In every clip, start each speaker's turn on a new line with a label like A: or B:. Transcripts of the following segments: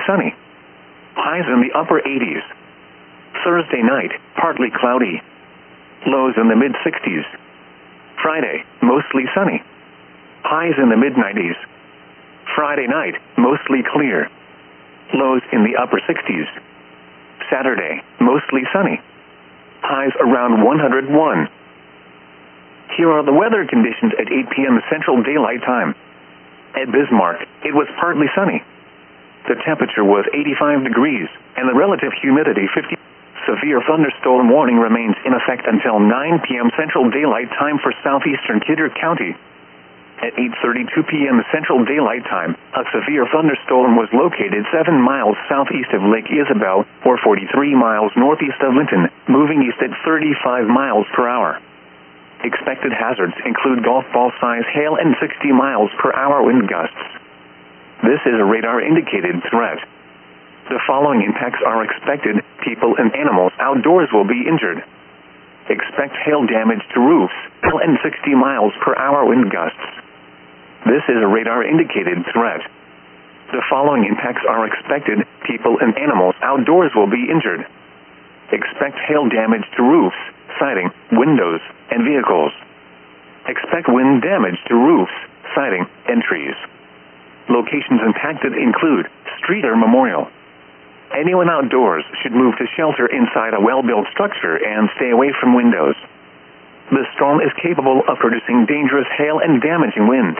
A: sunny. Highs in the upper 80s. Thursday night, partly cloudy. Lows in the mid-60s. Friday, mostly sunny. Highs in the mid-90s. Friday night, mostly clear. Lows in the upper 60s. Saturday, mostly sunny. Highs around 101. Here are the weather conditions at 8 p.m. Central Daylight Time. At Bismarck, it was partly sunny. The temperature was 85 degrees, and the relative humidity 50. Severe thunderstorm warning remains in effect until 9 p.m. Central Daylight Time for southeastern Kidder County. At 8:32 p.m. Central Daylight Time, a severe thunderstorm was located 7 miles southeast of Lake Isabel, or 43 miles northeast of Linton, moving east at 35 miles per hour. Expected hazards include golf ball size hail and 60 miles per hour wind gusts. This is a radar-indicated threat. The following impacts are expected. People and animals outdoors will be injured. Expect hail damage to roofs, hail and 60 miles per hour wind gusts. This is a radar-indicated threat. The following impacts are expected. People and animals outdoors will be injured. Expect hail damage to roofs, siding, windows, and vehicles. Expect wind damage to roofs, siding, and trees. Locations impacted include Streator Memorial. Anyone outdoors should move to shelter inside a well-built structure and stay away from windows. The storm is capable of producing dangerous hail and damaging winds.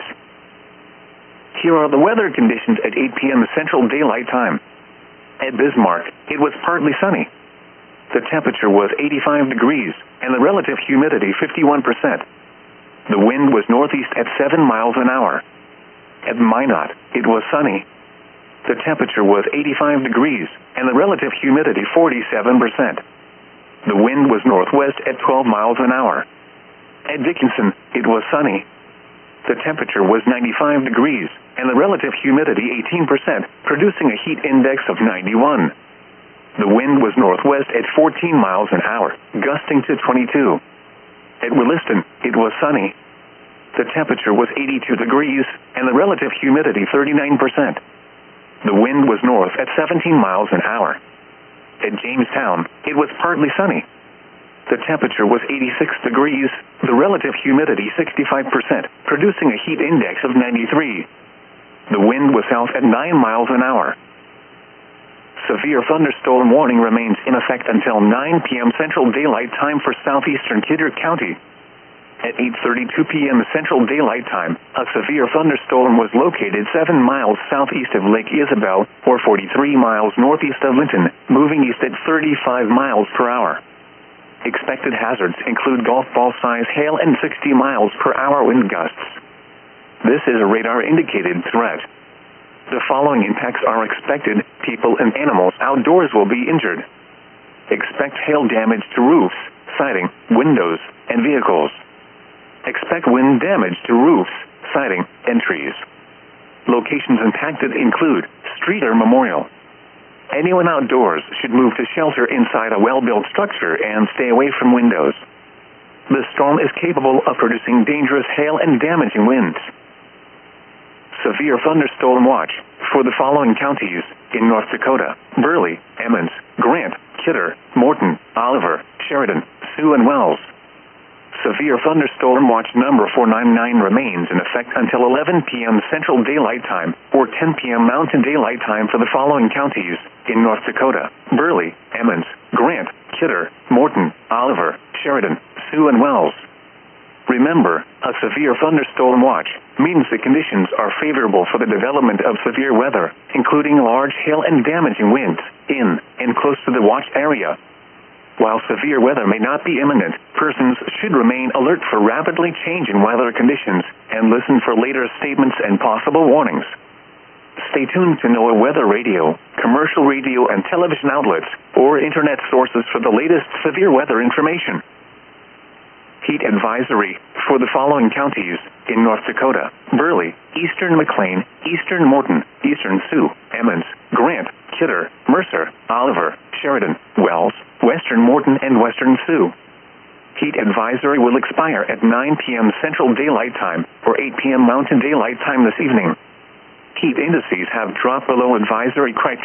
A: Here are the weather conditions at 8 p.m. Central Daylight Time. At Bismarck, it was partly sunny. The temperature was 85 degrees, and the relative humidity 51%. The wind was northeast at 7 miles an hour. At Minot, it was sunny. The temperature was 85 degrees, and the relative humidity 47%. The wind was northwest at 12 miles an hour. At Dickinson, it was sunny. The temperature was 95 degrees, and the relative humidity 18%, producing a heat index of 91. The wind was northwest at 14 miles an hour, gusting to 22. At Williston, it was sunny. The temperature was 82 degrees, and the relative humidity 39%. The wind was north at 17 miles an hour. At Jamestown, it was partly sunny. The temperature was 86 degrees, the relative humidity 65%, producing a heat index of 93. The wind was south at 9 miles an hour. Severe thunderstorm warning remains in effect until 9 p.m. Central Daylight Time for southeastern Kidder County. At 8:32 p.m. Central Daylight Time, a severe thunderstorm was located 7 miles southeast of Lake Isabel, or 43 miles northeast of Linton, moving east at 35 miles per hour. Expected hazards include golf ball size hail and 60 miles per hour wind gusts. This is a radar-indicated threat. The following impacts are expected. People and animals outdoors will be injured. Expect hail damage to roofs, siding, windows, and vehicles. Expect wind damage to roofs, siding, and trees. Locations impacted include Streator Memorial. Anyone outdoors should move to shelter inside a well-built structure and stay away from windows. The storm is capable of producing dangerous hail and damaging winds. Severe thunderstorm watch for the following counties in North Dakota: Burley, Emmons, Grant, Kidder, Morton, Oliver, Sheridan, Sioux, and Wells. Severe thunderstorm watch number 499 remains in effect until 11 p.m. Central Daylight Time, or 10 p.m. Mountain Daylight Time for the following counties in North Dakota: Burley, Emmons, Grant, Kidder, Morton, Oliver, Sheridan, Sioux, and Wells. Remember, a severe thunderstorm watch means the conditions are favorable for the development of severe weather, including large hail and damaging winds, in and close to the watch area. While severe weather may not be imminent, persons should remain alert for rapidly changing weather conditions and listen for later statements and possible warnings. Stay tuned to NOAA Weather Radio, commercial radio and television outlets, or internet sources for the latest severe weather information. Heat advisory for the following counties in North Dakota: Burley, Eastern McLean, Eastern Morton, Eastern Sioux, Emmons, Grant, Kidder, Mercer, Oliver, Sheridan, Wells, Western Morton, and Western Sioux. Heat advisory will expire at 9 p.m. Central Daylight Time, or 8 p.m. Mountain Daylight Time this evening. Heat indices have dropped below advisory criteria.